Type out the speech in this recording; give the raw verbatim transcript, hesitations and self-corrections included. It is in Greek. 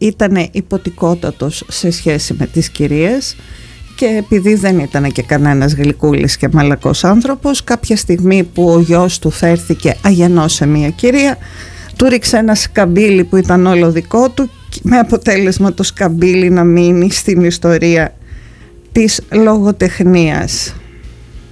ήταν υποτικότατος σε σχέση με τις κυρίες, και επειδή δεν ήταν και κανένας γλυκούλης και μαλακός άνθρωπος, κάποια στιγμή που ο γιος του φέρθηκε αγενός σε μια κυρία, του ρίξε ένα σκαμπίλι που ήταν όλο δικό του, με αποτέλεσμα το σκαμπίλι να μείνει στην ιστορία της λογοτεχνίας.